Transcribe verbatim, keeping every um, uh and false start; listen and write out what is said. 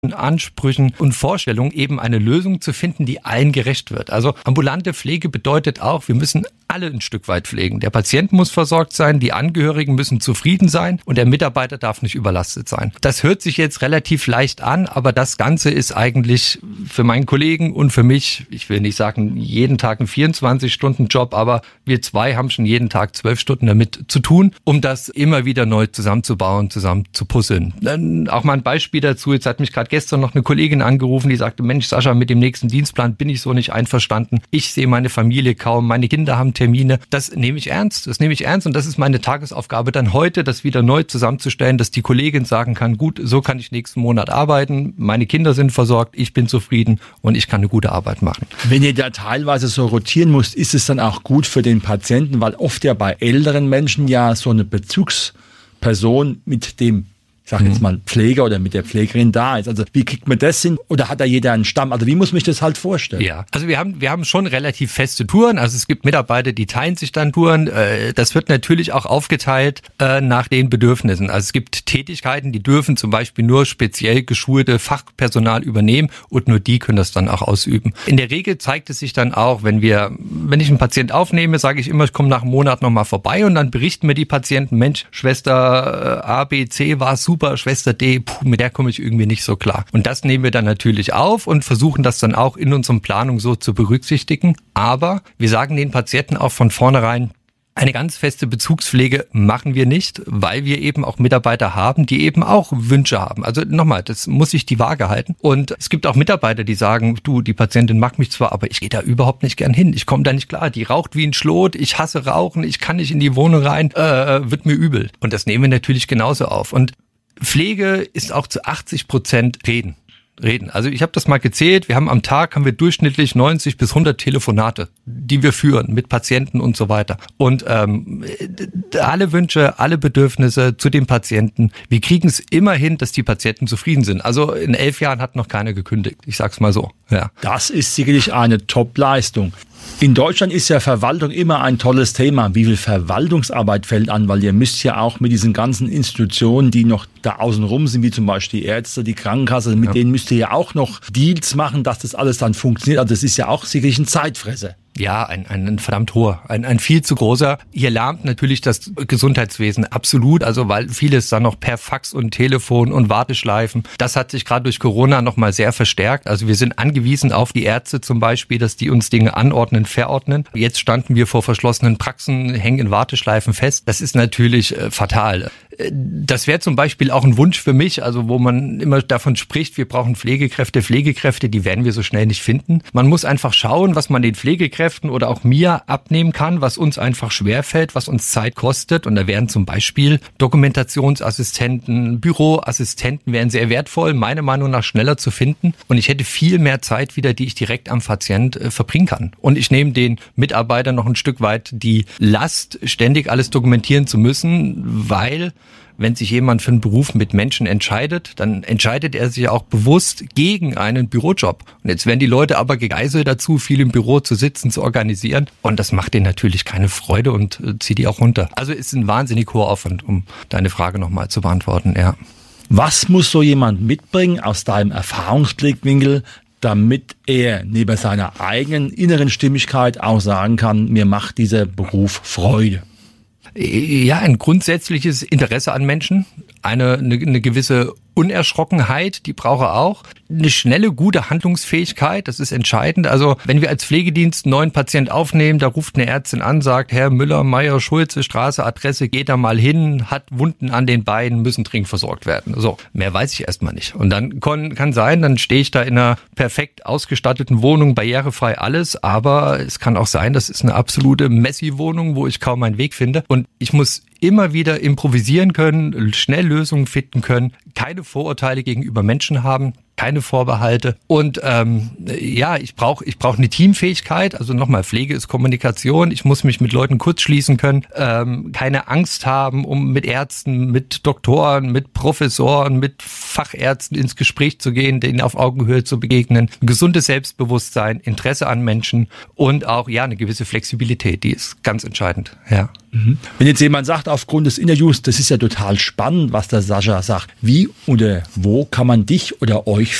Ansprüchen und Vorstellungen eben eine Lösung zu finden, die allen gerecht wird. Also ambulante Pflege bedeutet auch, wir müssen alle ein Stück weit pflegen. Der Patient muss versorgt sein, die Angehörigen müssen zufrieden sein und der Mitarbeiter darf nicht überlastet sein. Das hört sich jetzt relativ leicht an, aber das Ganze ist eigentlich für meinen Kollegen und für mich, ich will nicht sagen jeden Tag ein vierundzwanzig-Stunden-Job, aber wir zwei haben schon jeden Tag zwölf Stunden damit zu tun, um das immer wieder neu zusammenzubauen, zusammen zu puzzeln. Dann auch mal ein Beispiel dazu, jetzt hat mich gerade gestern noch eine Kollegin angerufen, die sagte, Mensch Sascha, mit dem nächsten Dienstplan bin ich so nicht einverstanden. Ich sehe meine Familie kaum, meine Kinder haben Termine. Das nehme ich ernst, das nehme ich ernst und das ist meine Tagesaufgabe dann heute, das wieder neu zusammenzustellen, dass die Kollegin sagen kann, gut, so kann ich nächsten Monat arbeiten, meine Kinder sind versorgt, ich bin zufrieden und ich kann eine gute Arbeit machen. Wenn ihr da teilweise so rotieren müsst, ist es dann auch gut für den Patienten, weil oft ja bei älteren Menschen ja so eine Bezugsperson mit dem, ich sage jetzt mal Pfleger oder mit der Pflegerin da ist. Also wie kriegt man das hin? Oder hat da jeder einen Stamm? Also wie muss man sich das halt vorstellen? Ja, also wir haben wir haben schon relativ feste Touren. Also es gibt Mitarbeiter, die teilen sich dann Touren. Das wird natürlich auch aufgeteilt nach den Bedürfnissen. Also es gibt Tätigkeiten, die dürfen zum Beispiel nur speziell geschulte Fachpersonal übernehmen und nur die können das dann auch ausüben. In der Regel zeigt es sich dann auch, wenn wir, wenn ich einen Patient aufnehme, sage ich immer, ich komme nach einem Monat nochmal vorbei und dann berichten mir die Patienten, Mensch, Schwester A, B, C war super. Schwester D, puh, mit der komme ich irgendwie nicht so klar. Und das nehmen wir dann natürlich auf und versuchen das dann auch in unseren Planungen so zu berücksichtigen. Aber wir sagen den Patienten auch von vornherein, eine ganz feste Bezugspflege machen wir nicht, weil wir eben auch Mitarbeiter haben, die eben auch Wünsche haben. Also nochmal, das muss sich die Waage halten. Und es gibt auch Mitarbeiter, die sagen, du, die Patientin mag mich zwar, aber ich gehe da überhaupt nicht gern hin. Ich komme da nicht klar. Die raucht wie ein Schlot, ich hasse Rauchen, ich kann nicht in die Wohnung rein, äh, wird mir übel. Und das nehmen wir natürlich genauso auf. Und Pflege ist auch zu achtzig Prozent Reden. Reden. Also ich habe das mal gezählt, wir haben am Tag haben wir durchschnittlich neunzig bis hundert Telefonate, die wir führen mit Patienten und so weiter. Und ähm, alle Wünsche, alle Bedürfnisse zu den Patienten, wir kriegen es immer hin, dass die Patienten zufrieden sind. Also in elf Jahren hat noch keiner gekündigt, ich sag's mal so. Ja. Das ist sicherlich eine Top-Leistung. In Deutschland ist ja Verwaltung immer ein tolles Thema. Wie viel Verwaltungsarbeit fällt an? Weil ihr müsst ja auch mit diesen ganzen Institutionen, die noch da außen rum sind, wie zum Beispiel die Ärzte, die Krankenkasse, mit ja. denen müsst ihr ja auch noch Deals machen, dass das alles dann funktioniert. Also das ist ja auch sicherlich ein Zeitfresser. Ja, ein, ein, ein verdammt hoher, ein, ein viel zu großer. Hier lahmt natürlich das Gesundheitswesen absolut, also weil vieles dann noch per Fax und Telefon und Warteschleifen. Das hat sich gerade durch Corona nochmal sehr verstärkt. Also wir sind angewiesen auf die Ärzte zum Beispiel, dass die uns Dinge anordnen, verordnen. Jetzt standen wir vor verschlossenen Praxen, hängen in Warteschleifen fest. Das ist natürlich äh, fatal. Das wäre zum Beispiel auch ein Wunsch für mich, also wo man immer davon spricht, wir brauchen Pflegekräfte, Pflegekräfte, die werden wir so schnell nicht finden. Man muss einfach schauen, was man den Pflegekräften oder auch mir abnehmen kann, was uns einfach schwerfällt, was uns Zeit kostet. Und da wären zum Beispiel Dokumentationsassistenten, Büroassistenten wären sehr wertvoll, meiner Meinung nach schneller zu finden. Und ich hätte viel mehr Zeit wieder, die ich direkt am Patient äh, verbringen kann. Und ich nehme den Mitarbeitern noch ein Stück weit die Last, ständig alles dokumentieren zu müssen, weil wenn sich jemand für einen Beruf mit Menschen entscheidet, dann entscheidet er sich auch bewusst gegen einen Bürojob. Und jetzt werden die Leute aber gegeißelt dazu, viel im Büro zu sitzen, zu organisieren. Und das macht denen natürlich keine Freude und äh, zieht die auch runter. Also ist ein wahnsinnig hoher Aufwand, um deine Frage nochmal zu beantworten. Ja. Was muss so jemand mitbringen aus deinem Erfahrungsblickwinkel, damit er neben seiner eigenen inneren Stimmigkeit auch sagen kann, mir macht dieser Beruf Freude? Ja, ein grundsätzliches Interesse an Menschen, eine, eine, eine gewisse Unerschrockenheit, die brauche er auch. Eine schnelle, gute Handlungsfähigkeit, das ist entscheidend. Also wenn wir als Pflegedienst einen neuen Patient aufnehmen, da ruft eine Ärztin an, sagt, Herr Müller, Meier, Schulze, Straße, Adresse, geht da mal hin, hat Wunden an den Beinen, müssen dringend versorgt werden. So, mehr weiß ich erstmal nicht. Und dann kann, kann sein, dann stehe ich da in einer perfekt ausgestatteten Wohnung, barrierefrei alles, aber es kann auch sein, das ist eine absolute Messi-Wohnung, wo ich kaum meinen Weg finde. Und ich muss immer wieder improvisieren können, schnell Lösungen finden können, keine Vorurteile gegenüber Menschen haben, keine Vorbehalte. Und ähm, ja, ich brauche ich brauche eine Teamfähigkeit. Also nochmal, Pflege ist Kommunikation. Ich muss mich mit Leuten kurzschließen können, ähm, keine Angst haben, um mit Ärzten, mit Doktoren, mit Professoren, mit Fachärzten ins Gespräch zu gehen, denen auf Augenhöhe zu begegnen. Ein gesundes Selbstbewusstsein, Interesse an Menschen und auch ja eine gewisse Flexibilität, die ist ganz entscheidend. Ja. Mhm. Wenn jetzt jemand sagt, aufgrund des Interviews, das ist ja total spannend, was der Sascha sagt. Wie oder wo kann man dich oder euch